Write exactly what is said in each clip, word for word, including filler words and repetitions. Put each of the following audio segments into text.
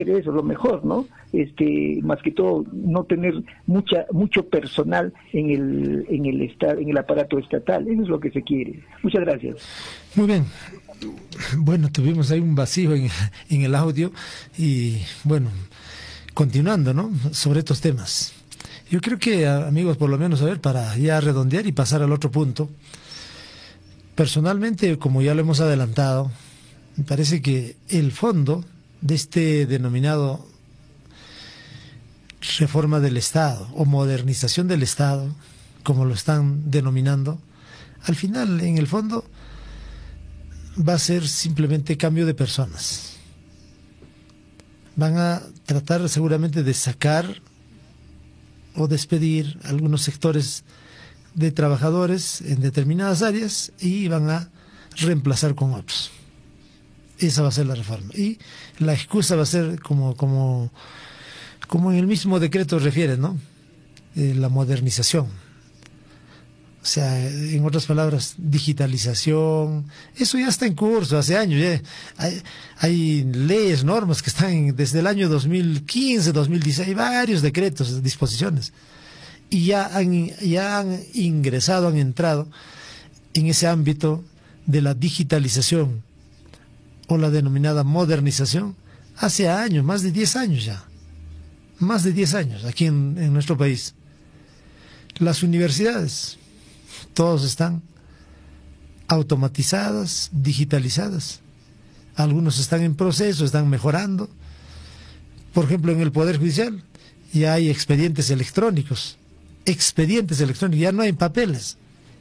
eso, lo mejor, ¿no? Este, más que todo, no tener mucha mucho personal en el en el esta, en el aparato estatal. Eso es lo que se quiere. Muchas gracias. Muy bien. Bueno, tuvimos ahí un vacío en, en el audio y, bueno, continuando, ¿no?, sobre estos temas. Yo creo que, amigos, por lo menos, a ver, para ya redondear y pasar al otro punto, personalmente, como ya lo hemos adelantado, me parece que el fondo de este denominado reforma del Estado o modernización del Estado, como lo están denominando, al final, en el fondo, va a ser simplemente cambio de personas. Van a tratar seguramente de sacar o despedir algunos sectores de trabajadores en determinadas áreas y van a reemplazar con otros. Esa va a ser la reforma. Y la excusa va a ser como, como, como en el mismo decreto refiere, ¿no? Eh, la modernización. O sea, en otras palabras, digitalización. Eso ya está en curso hace años. Ya. Hay, hay leyes, normas que están desde el año dos mil quince, dos mil dieciséis, hay varios decretos, disposiciones. Y ya han, ya han ingresado, han entrado en ese ámbito de la digitalización o la denominada modernización hace años, más de diez años ya. Más de diez años aquí en, en nuestro país. Las universidades, todos están automatizadas, digitalizadas. Algunos están en proceso, están mejorando. Por ejemplo, en el Poder Judicial ya hay expedientes electrónicos. Expedientes electrónicos, ya no hay papeles.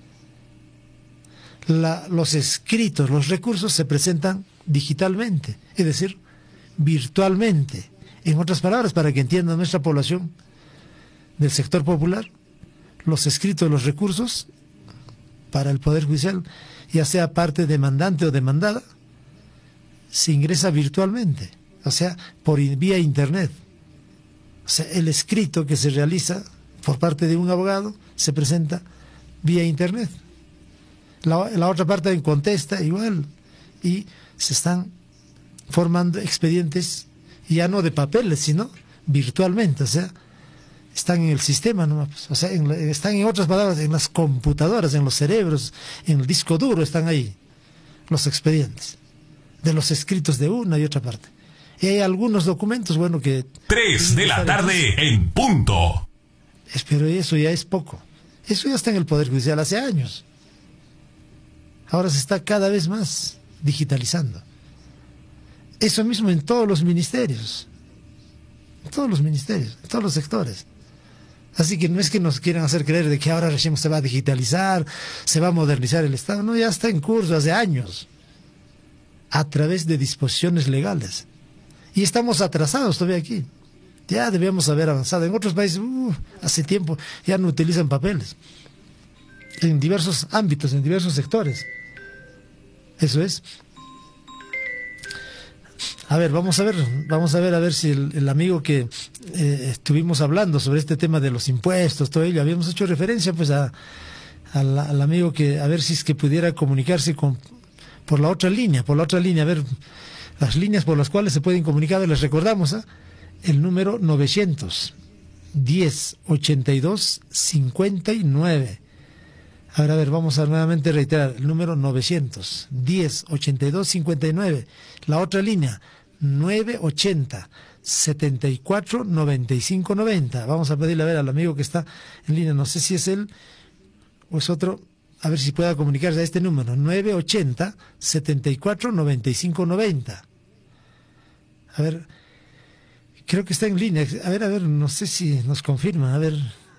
La, los escritos, los recursos se presentan digitalmente, es decir, virtualmente. En otras palabras, para que entienda nuestra población del sector popular, los escritos, los recursos para el Poder Judicial, ya sea parte demandante o demandada, se ingresa virtualmente, o sea, por vía internet. O sea, el escrito que se realiza por parte de un abogado se presenta vía internet. La, la otra parte contesta igual y se están formando expedientes ya no de papeles, sino virtualmente, o sea, están en el sistema, ¿no? O sea, en, están en otras palabras, en las computadoras, en los cerebros, en el disco duro están ahí los expedientes de los escritos de una y otra parte. Y hay algunos documentos, bueno, que... Tres de la tarde en punto. Pero eso ya es poco. Eso ya está en el Poder Judicial hace años. Ahora se está cada vez más digitalizando. Eso mismo en todos los ministerios. En todos los ministerios, en todos los sectores. Así que no es que nos quieran hacer creer de que ahora recién se va a digitalizar, se va a modernizar el Estado. No, ya está en curso hace años. A través de disposiciones legales. Y estamos atrasados todavía aquí. Ya debíamos haber avanzado. En otros países, uh, hace tiempo, ya no utilizan papeles. En diversos ámbitos, en diversos sectores. Eso es. A ver, vamos a ver, vamos a ver, a ver si el, el amigo que eh, estuvimos hablando sobre este tema de los impuestos, todo ello, habíamos hecho referencia pues a, a la, al amigo que, a ver si es que pudiera comunicarse con, por la otra línea, por la otra línea, a ver, las líneas por las cuales se pueden comunicar, les recordamos, ¿eh? El número novecientos diez ochenta y dos cincuenta y nueve. A ver, a ver, vamos a nuevamente reiterar, el número novecientos diez ochenta y dos cincuenta y nueve. La otra línea, nueve ochenta setenta y cuatro noventa y cinco noventa. Vamos a pedirle a ver al amigo que está en línea, no sé si es él o es otro, a ver si pueda comunicarse a este número, nueve ochenta setenta y cuatro noventa y cinco noventa. A ver, creo que está en línea. A ver, a ver, no sé si nos confirma, a ver.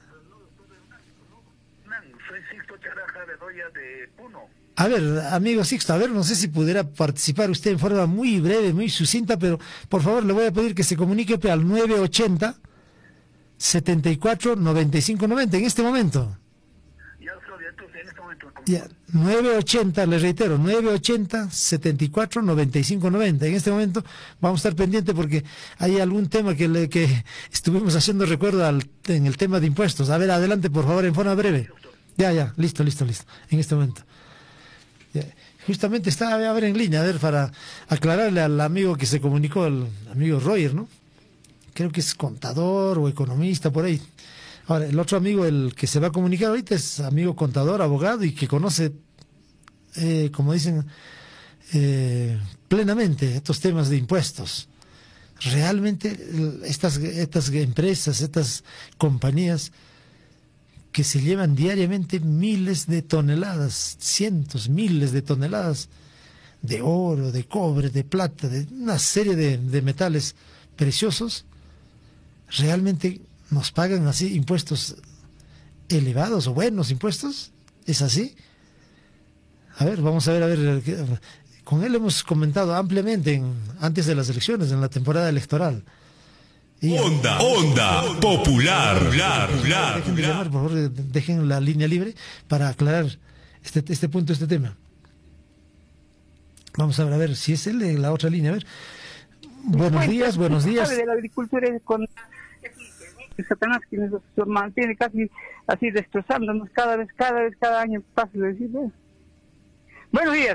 A ver, amigo Sixto, a ver, no sé si pudiera participar usted en forma muy breve, muy sucinta, pero por favor le voy a pedir que se comunique al nueve ochenta setenta y cuatro noventa y cinco noventa en este momento. Ya, en este momento. Ya, nueve ochenta, le reitero, nueve ochenta setenta y cuatro noventa y cinco noventa. En este momento vamos a estar pendientes porque hay algún tema que, le, que estuvimos haciendo recuerdo al, en el tema de impuestos. A ver, adelante, por favor, en forma breve. Ya, ya, listo, listo, listo. En este momento. Ya. justamente está a ver en línea, a ver, para aclararle al amigo que se comunicó, el amigo Roger, ¿no? Creo que es contador o economista, por ahí. Ahora, el otro amigo, el que se va a comunicar ahorita, es amigo contador, abogado, y que conoce, eh, como dicen, eh, plenamente estos temas de impuestos. Realmente estas, estas empresas, estas compañías que se llevan diariamente miles de toneladas, cientos, miles de toneladas de oro, de cobre, de plata, de una serie de, de metales preciosos, realmente nos pagan así impuestos elevados o buenos impuestos. ¿Es así? A ver, vamos a ver, a ver, con él hemos comentado ampliamente en, antes de las elecciones, en la temporada electoral. Y, Onda, onda, popular, popular, popular. Dejen de llamar, por favor, dejen la línea libre para aclarar este, este punto, este tema. Vamos a ver, a ver si es él de la otra línea. A ver. Buenos días, buenos días. De la agricultura es con Satanás que nos mantiene casi así destrozándonos cada vez, cada vez, cada año. Fácil decirlo. Buenos días.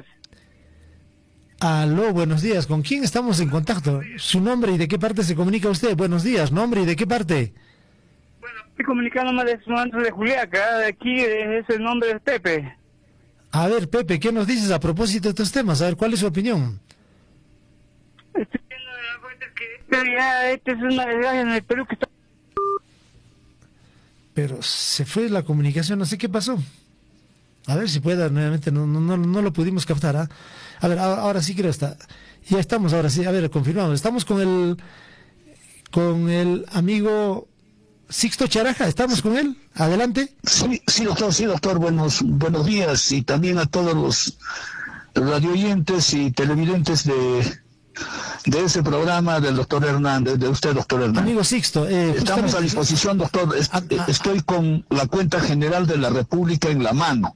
Aló, buenos días. ¿Con quién estamos en contacto? ¿Su nombre y de qué parte se comunica usted? Buenos días. ¿Nombre y de qué parte? Bueno, estoy comunicándome de su nombre de Juliaca. De aquí es el nombre de Pepe. A ver, Pepe, ¿qué nos dices a propósito de estos temas? A ver, ¿cuál es su opinión? Estoy viendo de la cuenta que pero ya este es una desgracia en el Perú que está... Pero se fue la comunicación, no sé qué pasó. A ver si pueda, nuevamente, no, no, no, no lo pudimos captar. ¿eh? A ver, ahora, ahora sí creo está. Ya estamos, ahora sí, a ver, confirmamos. Estamos con el con el amigo Sixto Charaja, ¿estamos con él? Adelante. Sí, sí, doctor, sí, doctor, buenos, buenos días, y también a todos los radioyentes y televidentes de, de ese programa del doctor Hernández, de usted, doctor Hernández. Amigo Sixto, eh, estamos justamente... a disposición, doctor. Est ah, ah, estoy con la cuenta general de la República en la mano.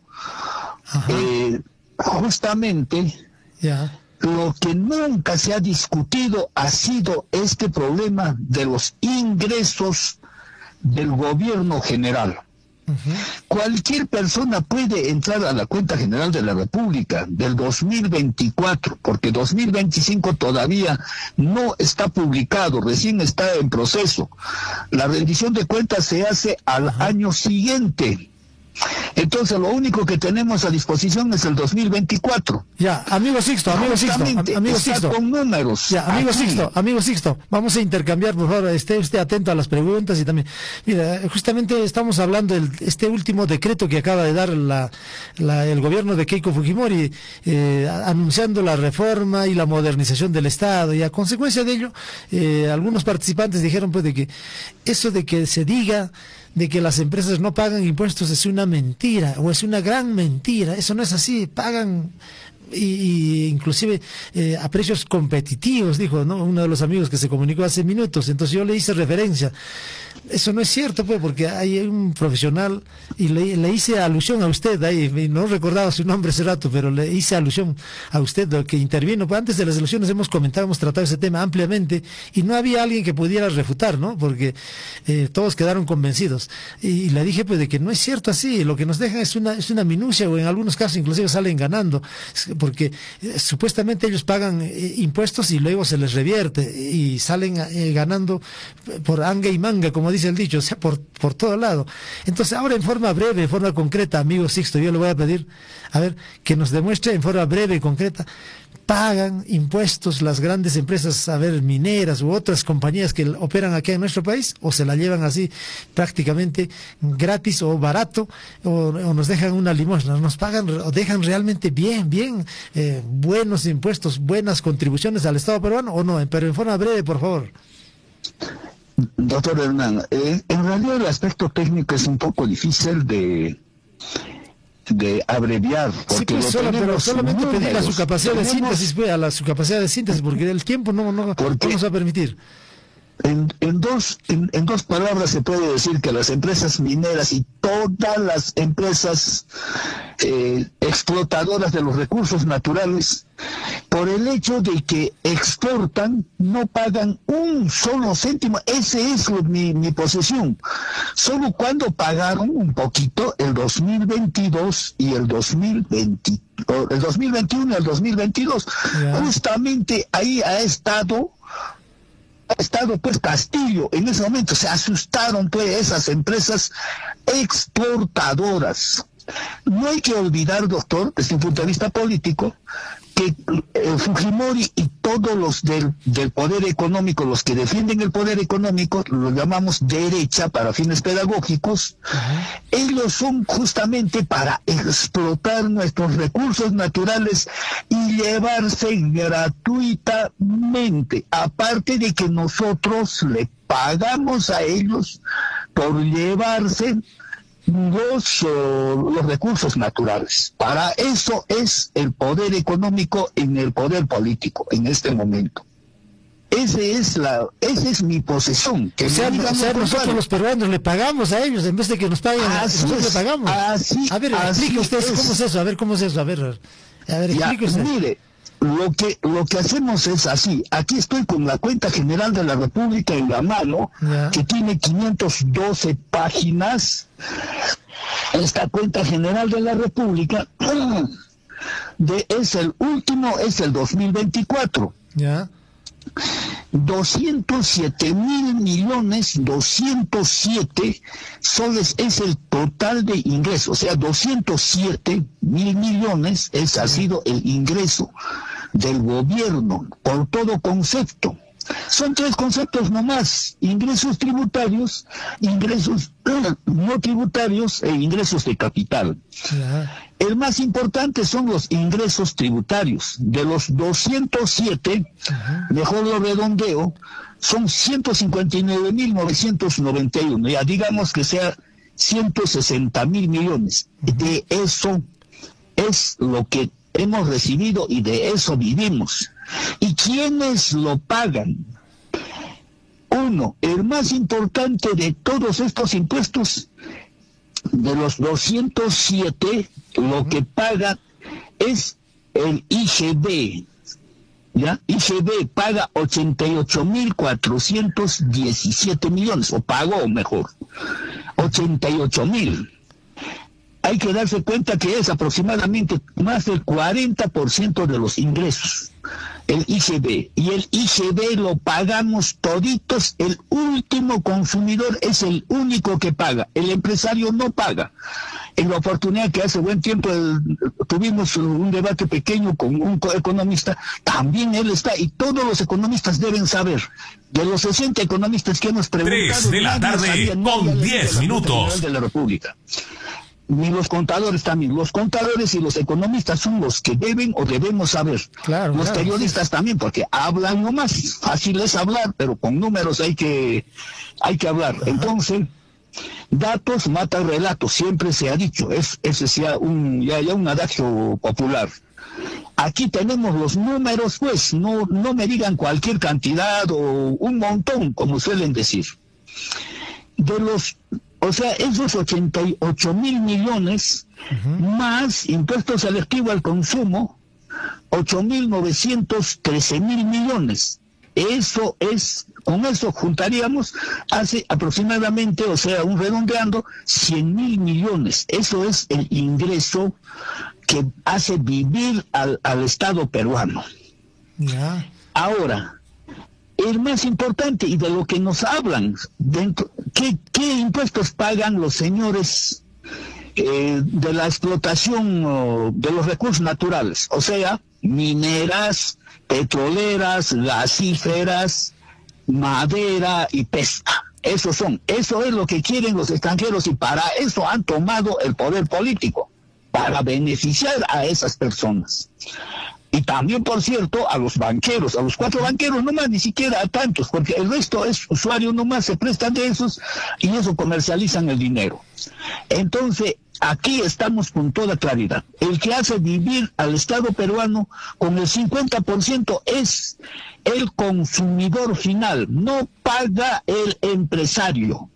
Eh, justamente ya. Lo que nunca se ha discutido ha sido este problema de los ingresos del gobierno general. Uh-huh. Cualquier persona puede entrar a la cuenta general de la República del dos mil veinticuatro, porque dos mil veinticinco todavía no está publicado, recién está en proceso. La rendición de cuentas se hace al uh-huh. año siguiente. Entonces lo único que tenemos a disposición es el dos mil veinticuatro. Ya, amigo Sixto, amigo Sixto, amigo Sixto. Con números. Ya, amigo aquí. Sixto, amigo Sixto, vamos a intercambiar, por favor, esté usted atento a las preguntas y también. Mira, justamente estamos hablando de este último decreto que acaba de dar la, la, el gobierno de Keiko Fujimori, eh, anunciando la reforma y la modernización del Estado, y a consecuencia de ello, eh, algunos participantes dijeron pues de que eso de que se diga de que las empresas no pagan impuestos es una mentira, o es una gran mentira. Eso no es así, pagan y, y inclusive eh, a precios competitivos, dijo, ¿no?, uno de los amigos que se comunicó hace minutos. Entonces yo le hice referencia. Eso no es cierto, pues, porque hay un profesional, y le, le hice alusión a usted, ahí, no recordaba su nombre hace rato, pero le hice alusión a usted, que intervino. Pues antes de las elecciones hemos comentado, hemos tratado ese tema ampliamente, y no había alguien que pudiera refutar, ¿no?, porque eh, todos quedaron convencidos. Y, y le dije, pues, de que no es cierto así, lo que nos dejan es una, es una minucia, o en algunos casos inclusive salen ganando, porque eh, supuestamente ellos pagan eh, impuestos y luego se les revierte, y salen eh, ganando por anga y manga, como dice el dicho, o sea, por, por todo lado. Entonces, ahora en forma breve, en forma concreta, amigo Sixto, yo le voy a pedir, a ver, que nos demuestre en forma breve y concreta, ¿pagan impuestos las grandes empresas, a ver, mineras u otras compañías que operan aquí en nuestro país, o se la llevan así prácticamente gratis o barato, o, o nos dejan una limosna? ¿Nos pagan o dejan realmente bien, bien, eh, buenos impuestos, buenas contribuciones al Estado peruano, o no? Pero en forma breve, por favor. Doctor Hernán, eh, en realidad el aspecto técnico es un poco difícil de de abreviar, porque sí, pues, solo, pero solamente números, pedir a su capacidad tenemos, de síntesis, pues, a la, su capacidad de síntesis, porque el tiempo no, no, no nos va a permitir. En, en, dos, en, en dos palabras se puede decir que las empresas mineras y todas todas las empresas eh, explotadoras de los recursos naturales, por el hecho de que exportan, no pagan un solo céntimo. Ese es lo, mi, mi posición. Solo cuando pagaron un poquito el dos mil veintidós y el dos mil veinte, el dos mil veintiuno y el dos mil veintidós, yeah. Justamente ahí ha estado ha estado pues Castillo. En ese momento se asustaron pues esas empresas exportadoras. No hay que olvidar, doctor, desde un punto de vista político, que eh, Fujimori y todos los del, del poder económico, los que defienden el poder económico, los llamamos derecha para fines pedagógicos, uh-huh. Ellos son justamente para explotar nuestros recursos naturales y llevarse gratuitamente, aparte de que nosotros le pagamos a ellos por llevarse Los, uh, los recursos naturales. Para eso es el poder económico en el poder político en este momento. Ese es la, esa es mi posición. Que o sea, o sea nosotros los peruanos le pagamos a ellos en vez de que nos paguen, así nosotros es, le pagamos. Así, a ver, explique usted es. cómo es eso, a ver cómo es eso, a ver, a ver, explique usted. Mire, lo que lo que hacemos es así. Aquí estoy con la cuenta general de la República en la mano, yeah. Que tiene quinientas doce páginas. Esta cuenta general de la República de, es el último, es el dos mil veinticuatro. Ya. Yeah. doscientos siete mil millones, doscientos siete soles es el total de ingresos, o sea, doscientos siete mil millones es, ha sido el ingreso del gobierno por todo concepto. Son tres conceptos nomás: ingresos tributarios, ingresos no tributarios e ingresos de capital. Yeah. El más importante son los ingresos tributarios. De los doscientos siete, uh-huh. Mejor lo redondeo, son ciento cincuenta y nueve mil novecientos noventa y uno, ya digamos que sea ciento sesenta mil millones. Uh-huh. De eso es lo que hemos recibido y de eso vivimos. ¿Y quiénes lo pagan? Uno, el más importante de todos estos impuestos, de los doscientos siete, lo que paga es el I G B. ¿Ya? I G B paga ochenta y ocho mil cuatrocientos diecisiete millones, o pagó mejor, ochenta y ocho mil. Hay que darse cuenta que es aproximadamente más del cuarenta por ciento de los ingresos, el I G B. Y el I G B lo pagamos toditos, el último consumidor es el único que paga, el empresario no paga. En la oportunidad que hace buen tiempo el, tuvimos un debate pequeño con un economista, también él está, y todos los economistas deben saber. De los sesenta economistas que hemos preguntado, tres de la tarde con diez minutos. De la República. Ni los contadores también. Los contadores y los economistas son los que deben o debemos saber. Claro, los claro, periodistas sí. También, porque hablan nomás. Fácil es hablar, pero con números hay que, hay que hablar. Ajá. Entonces, datos matan relatos, siempre se ha dicho. Es, ese sea un, ya, ya un adagio popular. Aquí tenemos los números, pues, no, no me digan cualquier cantidad o un montón, como suelen decir. De los... O sea, esos ochenta y ocho mil millones, uh-huh. Más impuestos selectivos al consumo, ocho mil novecientos trece mil millones. Eso es, con eso juntaríamos, hace aproximadamente, o sea, un redondeando, cien mil millones. Eso es el ingreso que hace vivir al, al Estado peruano. Yeah. Ahora, el más importante y de lo que nos hablan, dentro, ¿qué, qué impuestos pagan los señores eh, de la explotación oh, de los recursos naturales? O sea, mineras, petroleras, gasíferas, madera y pesca. Esos son, eso es lo que quieren los extranjeros y para eso han tomado el poder político, para beneficiar a esas personas. Y también, por cierto, a los banqueros, a los cuatro banqueros nomás, ni siquiera a tantos, porque el resto es usuario nomás, se prestan de esos y eso comercializan el dinero. Entonces, aquí estamos con toda claridad. El que hace vivir al Estado peruano con el cincuenta por ciento es el consumidor final, no paga el empresario.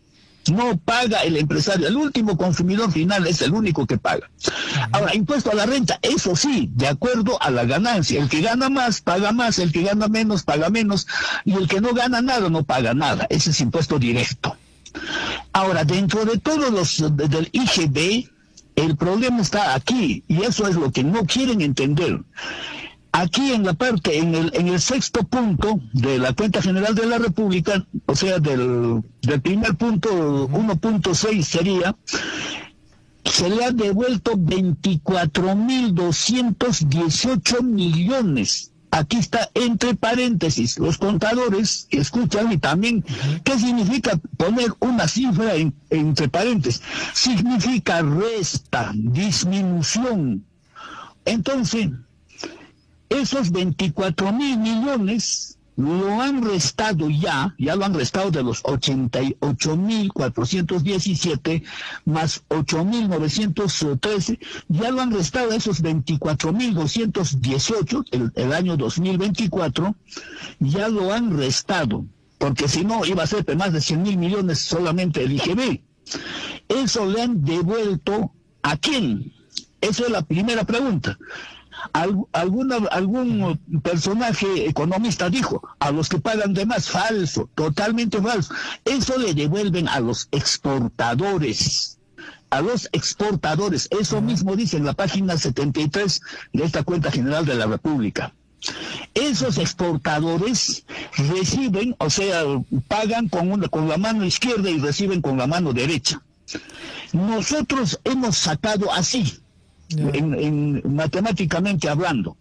No paga el empresario, el último consumidor final es el único que paga. Ahora, impuesto a la renta, eso sí, de acuerdo a la ganancia. El que gana más, paga más, el que gana menos, paga menos, y el que no gana nada, no paga nada. Ese es impuesto directo. Ahora, dentro de todos los de, del I G B, el problema está aquí, y eso es lo que no quieren entender. Aquí en la parte, en el, en el sexto punto de la cuenta general de la República, o sea, del, del primer punto, uno punto seis sería, se le ha devuelto veinticuatro mil doscientos dieciocho millones. Aquí está entre paréntesis, los contadores que escuchan y también, ¿qué significa poner una cifra en, entre paréntesis? Significa resta, disminución. Entonces, esos veinticuatro mil millones lo han restado ya, ya lo han restado de los ochenta y ocho mil cuatrocientos diecisiete más ocho mil novecientos trece, ya lo han restado esos veinticuatro mil doscientos dieciocho, el, el año dos mil veinticuatro, ya lo han restado, porque si no iba a ser más de cien mil millones solamente el I G B. Eso le han devuelto ¿a quién? Esa es la primera pregunta. Alguna, algún personaje economista dijo, a los que pagan de más, falso, totalmente falso. Eso le devuelven a los exportadores, a los exportadores. Eso mismo dice en la página setenta y tres de esta cuenta general de la República. Esos exportadores reciben, o sea, pagan con, una, con la mano izquierda y reciben con la mano derecha. Nosotros hemos sacado así, En, en, matemáticamente hablando,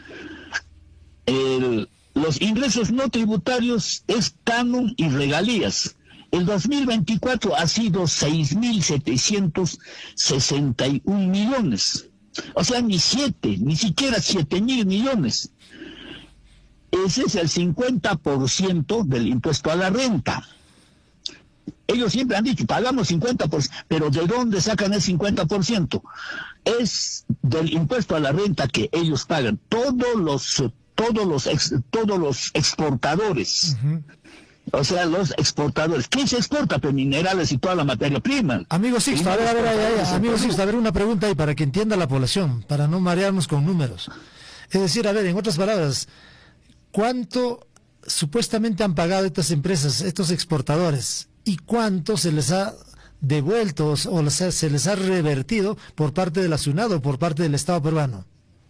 el, los ingresos no tributarios es canon y regalías. El dos mil veinticuatro ha sido seis mil setecientos sesenta y un millones, o sea, ni siete, ni siquiera siete mil millones. Ese es el cincuenta por ciento del impuesto a la renta. Ellos siempre han dicho, pagamos cincuenta por ciento, pero ¿de dónde sacan el cincuenta por ciento? Es del impuesto a la renta que ellos pagan. Todos los, todos los, ex, todos los exportadores, uh-huh. O sea, los exportadores. ¿Qué se exporta? Pues minerales y toda la materia prima. Amigo Sixto, a ver, a ver, a ver, amigo Sixto, a ver, una pregunta ahí para que entienda la población, para no marearnos con números. Es decir, a ver, en otras palabras, ¿cuánto supuestamente han pagado estas empresas, estos exportadores? ¿Y cuánto se les ha devuelto o se les ha revertido por parte de la SUNAT o por parte del Estado peruano?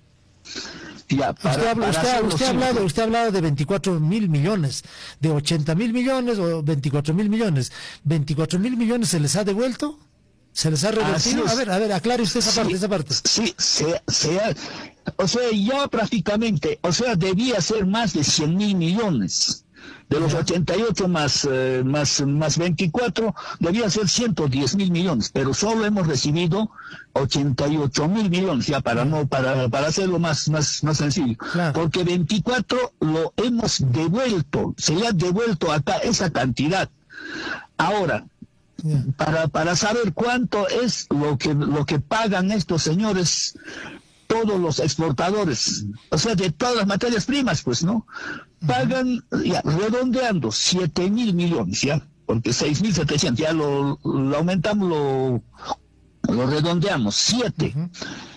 Ya, para, usted, habla, usted, usted, ha hablado, usted ha hablado de veinticuatro mil millones, de ochenta mil millones o veinticuatro mil millones. ¿veinticuatro mil millones se les ha devuelto? ¿Se les ha revertido? A ver, a ver, aclare usted esa sí, parte, esa parte. Sí, se, se ha, o sea, ya prácticamente, o sea, debía ser más de cien mil millones. De los ochenta y ocho más, eh, más, más veinticuatro, debía ser ciento diez mil millones, pero solo hemos recibido ochenta y ocho mil millones, ya para no, para, para hacerlo más, más, más sencillo. Claro. Porque veinticuatro lo hemos devuelto, se le ha devuelto acá esa cantidad. Ahora, yeah. para, para saber cuánto es lo que, lo que pagan estos señores, todos los exportadores, o sea, de todas las materias primas, pues, ¿no? Pagan, ya, redondeando, siete mil millones, ya, porque seis mil setecientos, ya lo, lo aumentamos, lo, lo redondeamos, siete. Uh-huh.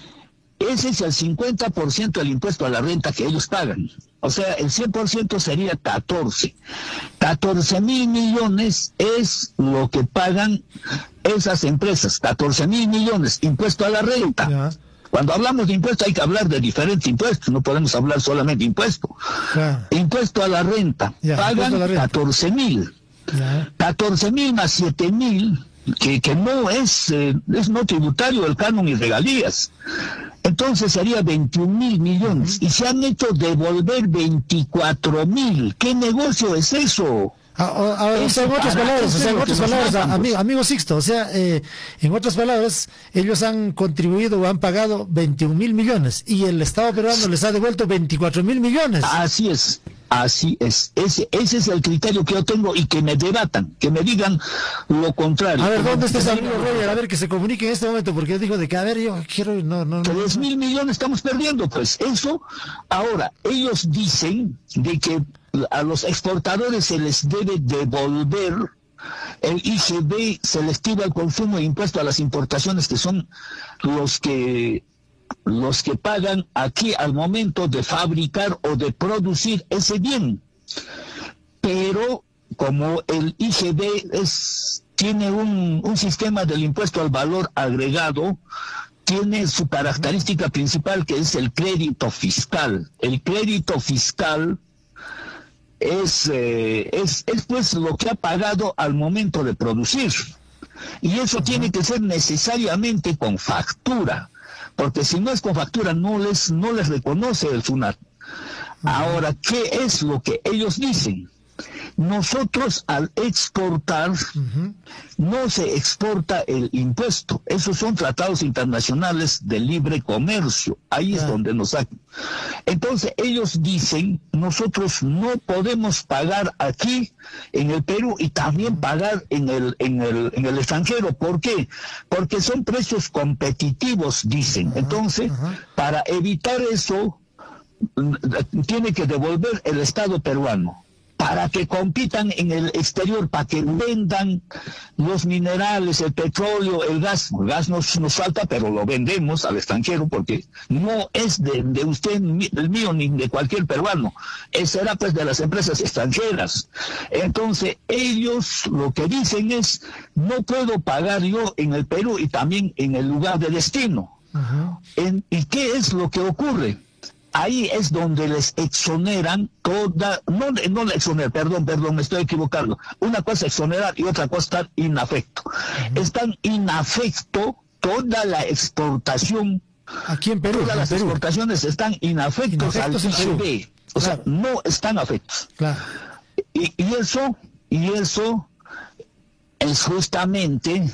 Ese es el cincuenta por ciento del impuesto a la renta que ellos pagan. O sea, el cien por ciento sería catorce. catorce mil millones es lo que pagan esas empresas, catorce mil millones, impuesto a la renta. Yeah. Cuando hablamos de impuestos hay que hablar de diferentes impuestos, no podemos hablar solamente de impuesto. Yeah. Impuesto a la renta, yeah, pagan catorce mil. Yeah. catorce mil más siete mil, que, que no es, eh, es no tributario el canon y regalías. Entonces sería veintiún mil millones. Uh-huh. Y se han hecho devolver veinticuatro mil. ¿Qué negocio es eso? Ah, ah, o sea, en otras palabras, o sea, en otras palabras, amigo, amigo Sixto, o sea, eh, en otras palabras, ellos han contribuido o han pagado veintiún mil millones y el Estado peruano les ha devuelto veinticuatro mil millones. Así es, así es. Ese, ese es el criterio que yo tengo y que me debatan, que me digan lo contrario. A ver, ¿dónde está ese amigo Roger? A ver, que se comunique en este momento, porque dijo de que, a ver, yo quiero, no, no, no. Tres mil millones estamos perdiendo, pues, eso. Ahora, ellos dicen de que a los exportadores se les debe devolver el I G B, selectivo al consumo e impuesto a las importaciones, que son los que los que pagan aquí al momento de fabricar o de producir ese bien. Pero como el I G B es, tiene un, un sistema del impuesto al valor agregado, tiene su característica principal, que es el crédito fiscal. El crédito fiscal es, eh, es, es pues lo que ha pagado al momento de producir. Y eso uh-huh. tiene que ser necesariamente con factura, porque si no es con factura no les, no les reconoce el SUNAT. Uh-huh. Ahora, ¿qué es lo que ellos dicen? Nosotros al exportar uh-huh. no se exporta el impuesto. Esos son tratados internacionales de libre comercio. Ahí uh-huh. es donde nos sacan. Entonces ellos dicen, nosotros no podemos pagar aquí en el Perú y también uh-huh. pagar en el, en el, en el extranjero. ¿Por qué? Porque son precios competitivos, dicen. Uh-huh. Entonces, uh-huh. para evitar eso, tiene que devolver el Estado peruano, para que compitan en el exterior, para que vendan los minerales, el petróleo, el gas. El gas nos, nos falta, pero lo vendemos al extranjero, porque no es de, de usted, el mío, ni de cualquier peruano. Ese era pues de las empresas extranjeras. Entonces, ellos lo que dicen es, no puedo pagar yo en el Perú y también en el lugar de destino. Uh-huh. En, ¿Y qué es lo que ocurre? Ahí es donde les exoneran toda, no, no le exoneran, perdón, perdón, me estoy equivocando. Una cosa es exonerar y otra cosa estar inafecto. Uh-huh. Están inafecto toda la exportación. Aquí en Perú. Todas en las Perú. exportaciones están inafectos, inafectos al I G B. O claro. sea, no están afectos. Claro. Y, y eso, y eso es justamente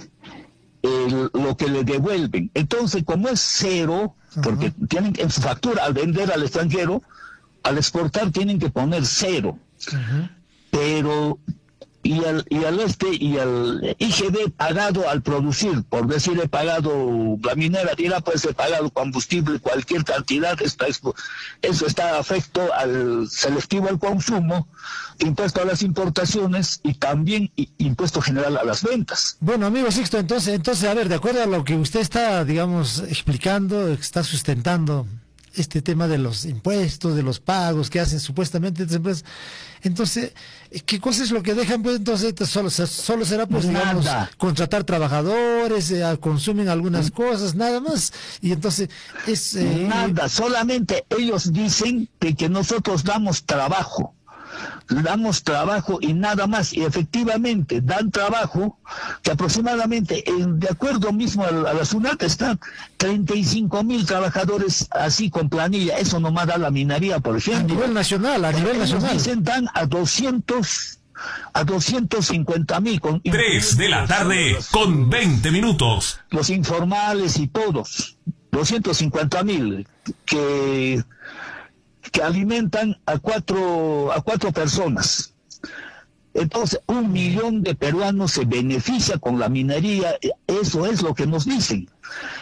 el, lo que le devuelven. Entonces, como es cero, porque uh-huh. tienen en su factura al vender al extranjero, al exportar tienen que poner cero. Uh-huh. Pero y al y al este y al I G B pagado al producir, por decir he pagado la minera, dirá pues he pagado combustible, cualquier cantidad, está eso está afecto al selectivo al consumo, impuesto a las importaciones y también impuesto general a las ventas. Bueno, amigo Sixto, entonces, entonces, a ver, de acuerdo a lo que usted está, digamos, explicando, está sustentando este tema de los impuestos, de los pagos que hacen supuestamente estas empresas, entonces, ¿qué cosa es lo que dejan? Pues entonces, solo, solo será, pues, nada. digamos, contratar trabajadores, eh, consumen algunas cosas, nada más, y entonces es... Eh... Nada, solamente ellos dicen que, que nosotros damos trabajo. damos trabajo y nada más, y efectivamente dan trabajo, que aproximadamente, en, de acuerdo mismo a, a la SUNAT, están treinta y cinco mil trabajadores así con planilla. Eso nomás da la minería, por ejemplo. A nivel nacional, a nivel Ellos nacional. Dicen, dan a doscientos, a doscientos cincuenta mil. Tres de la tarde con veinte minutos. Los informales y todos, doscientos cincuenta mil, que... que alimentan a cuatro a cuatro personas. Entonces, un millón de peruanos se beneficia con la minería, eso es lo que nos dicen.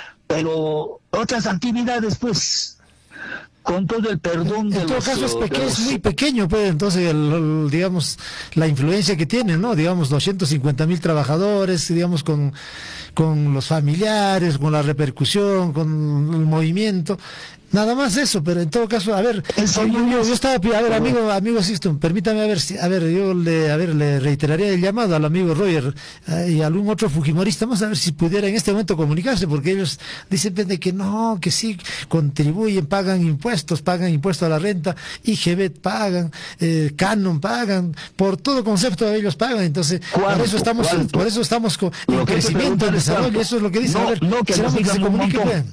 Pero otras actividades, pues, con todo el perdón de en todo los, caso es, peque los... es muy pequeño, pues, entonces, el, el, digamos, la influencia que tiene, ¿no? Digamos, doscientos cincuenta mil trabajadores, digamos, con, con los familiares, con la repercusión, con el movimiento. Nada más eso, pero en todo caso, a ver, yo, yo, yo estaba, a ver, amigo, amigo Sixto, permítame, a ver, si, a ver, yo le, a ver, le reiteraría el llamado al amigo Roger eh, y a algún otro fujimorista, vamos a ver si pudiera en este momento comunicarse, porque ellos dicen de que no, que sí, contribuyen, pagan impuestos, pagan impuestos a la renta, I G B pagan, eh, Canon pagan, por todo concepto ellos pagan, entonces, por eso estamos, ¿cuánto? por eso estamos con, en crecimiento, en desarrollo, eso es lo que dicen, no, a ver, no, que será que se comuniquen.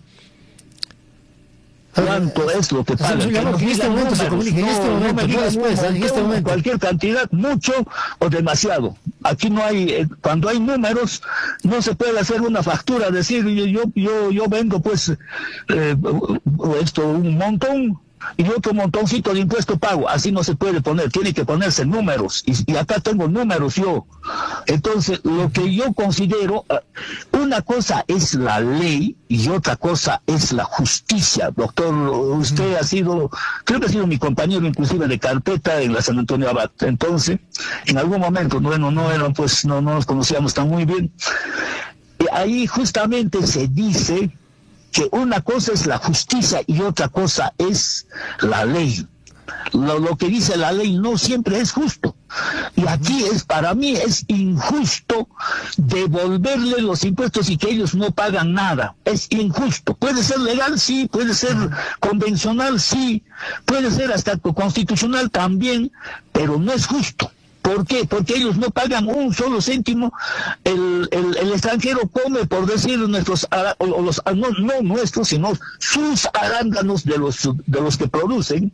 ¿Cuánto es lo que pagan? En este momento se comunica, en este momento, no después, en este momento. Cualquier cantidad, mucho o demasiado. Aquí no hay, cuando hay números, no se puede hacer una factura, decir, yo yo yo, yo vendo pues eh, esto un montón y otro montoncito de impuesto pago. Así no se puede poner, tiene que ponerse números. Y, y acá tengo números yo. Entonces, lo que yo considero, una cosa es la ley y otra cosa es la justicia. Doctor, usted ha sido, creo que ha sido mi compañero inclusive de carpeta en la San Antonio Abad. Entonces, en algún momento, bueno, no eran, pues no, no nos conocíamos tan muy bien. Y ahí justamente se dice que una cosa es la justicia y otra cosa es la ley. Lo, lo que dice la ley no siempre es justo. Y aquí es, para mí es injusto devolverle los impuestos y que ellos no pagan nada. Es injusto. Puede ser legal, sí, puede ser convencional, sí, puede ser hasta constitucional también, pero no es justo. ¿Por qué? Porque ellos no pagan un solo céntimo. El, el, el extranjero come, por decir, nuestros, o los, no, no nuestros, sino sus arándanos de los, de los que producen,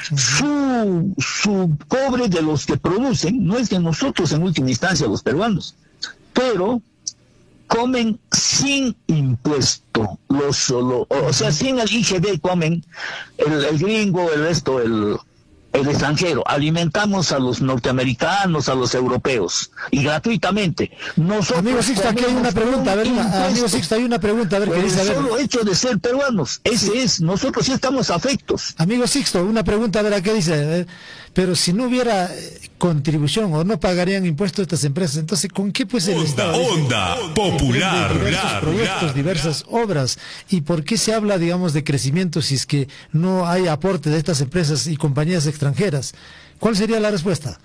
su, su cobre de los que producen, no es de nosotros en última instancia, los peruanos, pero comen sin impuesto, los, lo, o sea, sin el I G B comen, el, el gringo, el resto, el... el extranjero, alimentamos a los norteamericanos, a los europeos, y gratuitamente. Nosotros amigo Sixto, aquí hay una pregunta, a ver, una, amigo Sixto, hay una pregunta, a ver qué dice. El solo ver. hecho de ser peruanos, ese sí es, nosotros sí estamos afectos. Amigo Sixto, una pregunta, a ver, ¿qué dice? Eh, pero si no hubiera contribución o no pagarían impuestos estas empresas, entonces, ¿con qué pues el Onda, Estado? onda, dice, popular, diversos bla, proyectos, bla, diversas bla. obras, ¿y por qué se habla, digamos, de crecimiento si es que no hay aporte de estas empresas y compañías extranjeras? ¿Cuál sería la respuesta?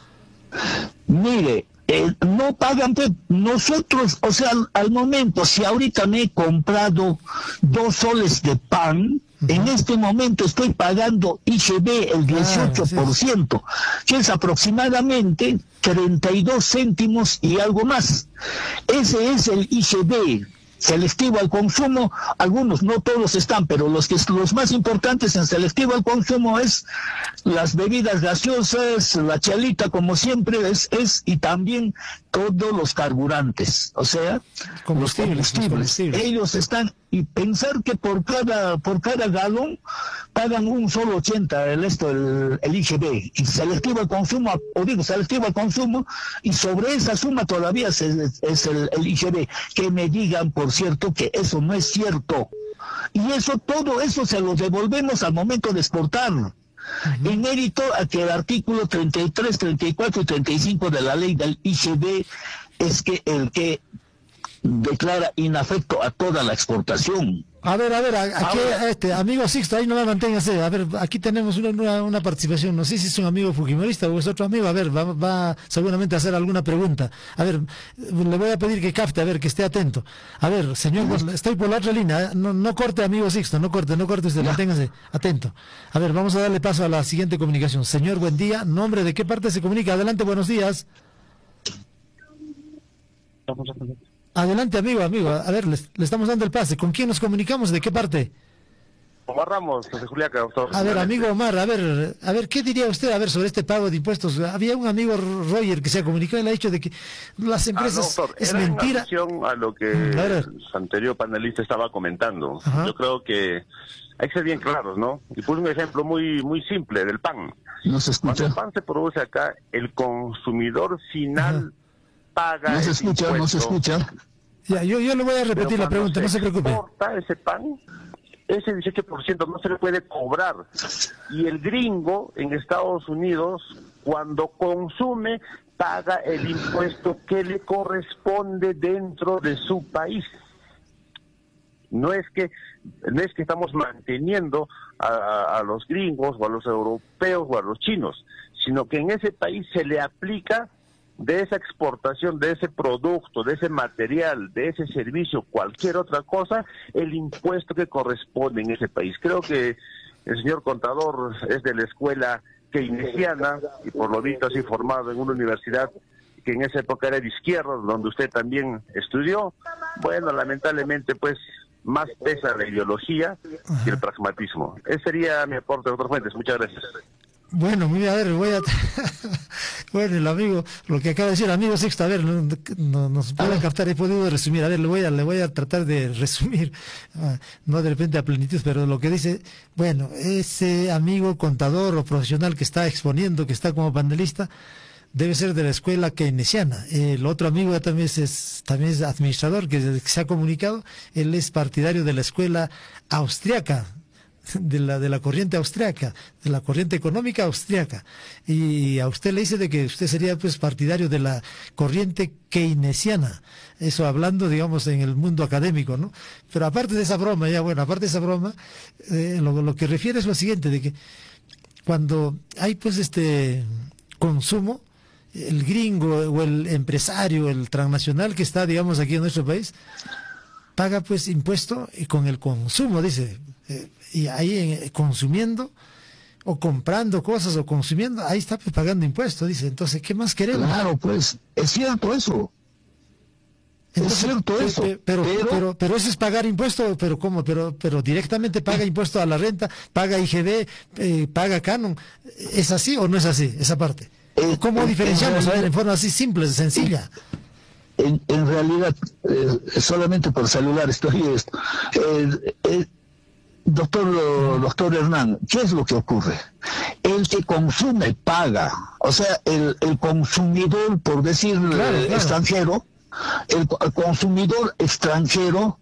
Mire, eh, no pagan, pues, nosotros, o sea, al, al momento, si ahorita me he comprado dos soles de pan, uh-huh. en este momento estoy pagando I G B el dieciocho por ciento, ah, sí. que es aproximadamente treinta y dos céntimos y algo más. Ese es el I G B. Selectivo al consumo, algunos, no todos están, pero los que los más importantes en selectivo al consumo es las bebidas gaseosas, la chelita como siempre es, es y también todos los carburantes, o sea, combustibles, los combustibles. combustibles. Ellos están, y pensar que por cada por cada galón pagan un solo ochenta el esto el, el I G B, y selectivo al consumo, o digo selectivo al consumo, y sobre esa suma todavía es, es, es el, el I G B. Que me digan, por cierto, que eso no es cierto, y eso, todo eso se lo devolvemos al momento de exportar. Uh-huh. En mérito a que el artículo treinta y tres, treinta y cuatro y treinta y cinco de la ley del I G B es que el que declara inafecto a toda la exportación. A ver, a ver, aquí, Ahora, este, amigo Sixto, ahí no me manténgase. A ver, aquí tenemos una, una, una participación. No sé si es un amigo fujimorista o es otro amigo. A ver, va, va seguramente a hacer alguna pregunta. A ver, le voy a pedir que capte, a ver, que esté atento. A ver, señor, estoy por la otra línea. No, no corte, amigo Sixto, no corte, no corte usted, manténgase atento. A ver, vamos a darle paso a la siguiente comunicación. Señor, buen día. ¿Nombre de qué parte se comunica? Adelante, buenos días. Adelante, amigo, amigo. A ver, le, le estamos dando el pase. ¿Con quién nos comunicamos? ¿De qué parte? Omar Ramos, desde Juliaca, doctor. A ver, amigo Omar, a ver, a ver, ¿qué diría usted a ver sobre este pago de impuestos? Había un amigo Roger que se ha comunicado y le ha dicho de que las empresas ah, no, doctor, es era mentira. En relación a lo que el anterior panelista estaba comentando. Ajá. Yo creo que hay que ser bien claros, ¿no? Y puse un ejemplo muy muy simple del pan. No se escucha. Cuando el pan se produce acá, el consumidor final Ajá. paga. No se escucha, impuesto. no se escucha. Ya, yo, yo le voy a repetir la pregunta, no se preocupe. Exporta ese pan, ese dieciocho por ciento no se le puede cobrar. Y el gringo en Estados Unidos, cuando consume, paga el impuesto que le corresponde dentro de su país. No es que no es que estamos manteniendo a, a los gringos o a los europeos o a los chinos, sino que en ese país se le aplica de esa exportación, de ese producto, de ese material, de ese servicio, cualquier otra cosa, el impuesto que corresponde en ese país. Creo que el señor contador es de la escuela keynesiana y por lo visto así formado en una universidad que en esa época era de izquierda, donde usted también estudió. Bueno, lamentablemente pues más pesa la ideología que el pragmatismo. Ese sería mi aporte, doctor Fuentes. Muchas gracias. Bueno, muy a ver, voy a... bueno, el amigo, lo que acaba de decir, amigo Sixto, a ver, no, no, nos pueden captar, he podido resumir, a ver, le voy a, le voy a tratar de resumir, no de repente a plenitud, pero lo que dice, bueno, ese amigo contador o profesional que está exponiendo, que está como panelista, debe ser de la escuela keynesiana. El otro amigo también es, también es administrador, que se ha comunicado, él es partidario de la escuela austriaca, de la de la corriente austriaca, de la corriente económica austriaca, y a usted le dice de que usted sería pues partidario de la corriente keynesiana, eso hablando digamos en el mundo académico, ¿no? Pero aparte de esa broma, ya bueno, aparte de esa broma, eh, lo, lo que refiere es lo siguiente, de que cuando hay pues este consumo, el gringo o el empresario, el transnacional que está digamos aquí en nuestro país, paga pues impuesto y con el consumo, dice, eh, y ahí eh, consumiendo o comprando cosas o consumiendo, ahí está pues, pagando impuestos, dice. Entonces, ¿qué más queremos? Claro, pues, es cierto eso. Entonces, es cierto eso. Pero pero, pero, pero, pero eso es pagar impuestos, pero ¿cómo? Pero, pero directamente paga impuesto a la renta, paga I G B, eh, paga canon. ¿Es así o no es así, esa parte? Eh, ¿Cómo eh, diferenciamos? eh, A ver, en forma así simple, sencilla. En, en realidad, eh, solamente por celular estoy esto. Eh, eh, doctor, doctor Hernán, ¿qué es lo que ocurre? El que consume paga. O sea, el, el consumidor, por decir Claro, eh, claro. extranjero, el, el consumidor extranjero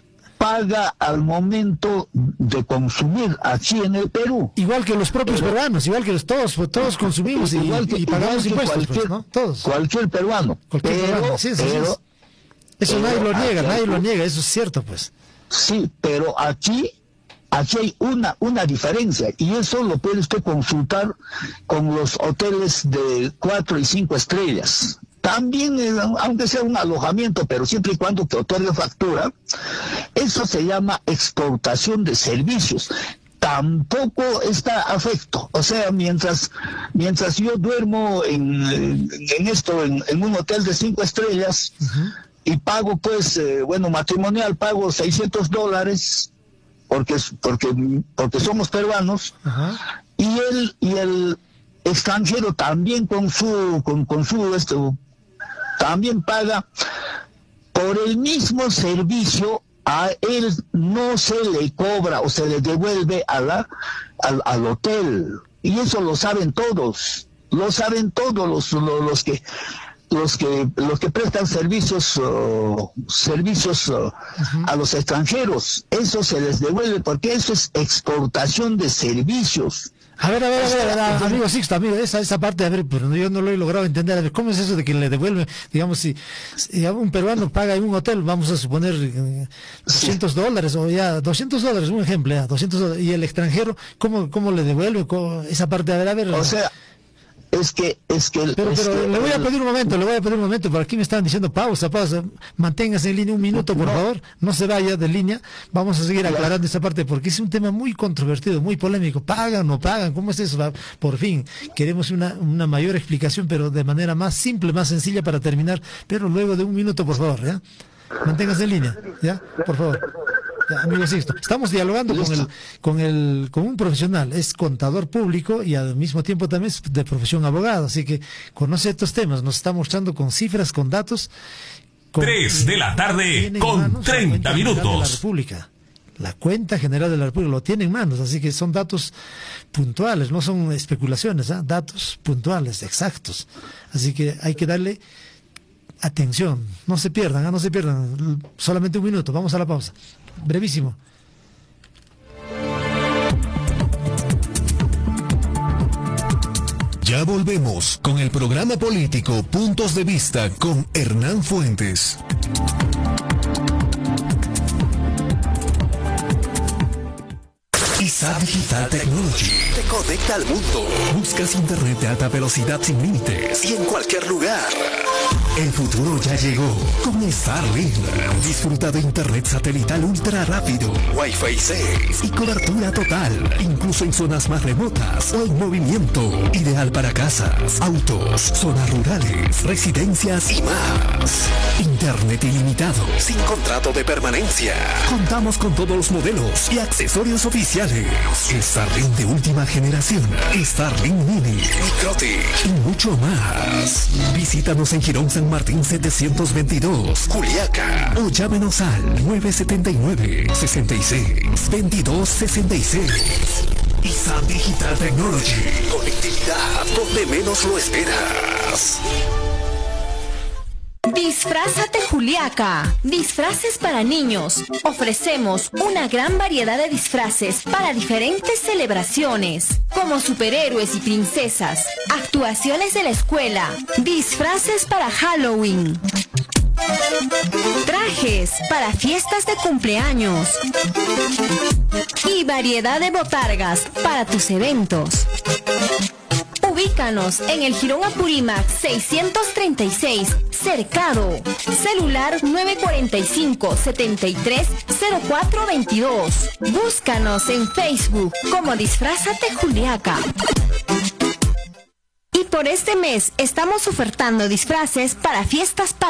paga al momento de consumir aquí en el Perú. Igual que los propios Pero- peruanos, igual que los todos, pues, todos consumimos y, Igual que- y pagamos igual que impuestos, cualquier, pues, ¿no? Todos. cualquier peruano. Cualquier pero, peruano, sí, sí, sí. pero- Eso nadie pero lo niega, aquí hay- nadie lo niega, eso es cierto, pues. Sí, pero aquí, aquí hay una, una diferencia, y eso lo puede usted consultar con los hoteles de cuatro y cinco estrellas. También, eh, aunque sea un alojamiento, pero siempre y cuando te otorgue factura, eso se llama exportación de servicios. Tampoco está afecto. O sea, mientras mientras yo duermo en, en, en esto, en, en un hotel de cinco estrellas, y pago, pues, eh, bueno, matrimonial, pago seiscientos dólares, porque, es- porque, porque somos peruanos, Ajá. y el, y el extranjero también con su, con, con su, esto, también paga por el mismo servicio. A él no se le cobra o se le devuelve a la, al, al hotel, y eso lo saben todos, lo saben todos los, los, los que los que los que prestan servicios uh, servicios uh, a los extranjeros. Eso se les devuelve porque eso es exportación de servicios. A ver, a ver, a ver, a- amigo Sixto, amigo, esa, esa parte, a ver, pero yo no lo he logrado entender. A ver, ¿cómo es eso de que le devuelve, digamos, si, si un peruano paga en un hotel, vamos a suponer eh, doscientos dólares, o ya, doscientos dólares, un ejemplo, ya, doscientos dólares, y el extranjero, ¿cómo, cómo le devuelve ¿Cómo- esa parte? A ver, a ver. O sea, es que es que Pero, es pero que le voy a el- pedir un momento, le voy a pedir un momento, por aquí me están diciendo pausa, pausa, manténgase en línea un minuto, por favor, no se vaya de línea, vamos a seguir aclarando esta parte, porque es un tema muy controvertido, muy polémico, pagan o no pagan, ¿cómo es eso? Va, por fin, queremos una, una mayor explicación, pero de manera más simple, más sencilla para terminar, pero luego de un minuto, por favor, ¿ya? Manténgase en línea, ¿ya? Por favor. Ya, amigo Sixto, estamos dialogando con el, con el, con un profesional, es contador público y al mismo tiempo también es de profesión abogado, así que conoce estos temas, nos está mostrando con cifras, con datos. Con, Tres de la tarde tiene en con manos la treinta cuenta general de la minutos. República. La cuenta general de la República lo tiene en manos, así que son datos puntuales, no son especulaciones, ¿ah? Datos puntuales, exactos. Así que hay que darle atención, no se pierdan, ¿ah? No se pierdan, solamente un minuto, vamos a la pausa. Brevísimo. Ya volvemos con el programa político Puntos de Vista con Hernán Fuentes. I S A Digital Technology te conecta al mundo. Buscas internet de alta velocidad sin límites y en cualquier lugar. El futuro ya llegó con Starlink. Disfruta de internet satelital ultra rápido, Wi-Fi seis y cobertura total, incluso en zonas más remotas o en movimiento. Ideal para casas, autos, zonas rurales, residencias y más. Internet ilimitado, sin contrato de permanencia. Contamos con todos los modelos y accesorios oficiales. Starlink de última generación, Starlink Mini, Microtik y mucho más. Visítanos en Girón San Martín setecientos veintidós, Juliaca, o llámenos al nueve siete nueve, sesenta y seis, veintidós sesenta y seis. I S A Digital Technology, conectividad donde menos lo esperas. más. Disfrázate Juliaca. Disfraces para niños. Ofrecemos una gran variedad de disfraces para diferentes celebraciones, como superhéroes y princesas, actuaciones de la escuela, disfraces para Halloween, trajes para fiestas de cumpleaños y variedad de botargas para tus eventos. Ubícanos en el Jirón Apurímac seiscientos treinta y seis, Cercado. Celular nueve cuatro cinco, siete tres cero cuatro dos dos. Búscanos en Facebook como Disfrázate Juliaca. Y por este mes estamos ofertando disfraces para fiestas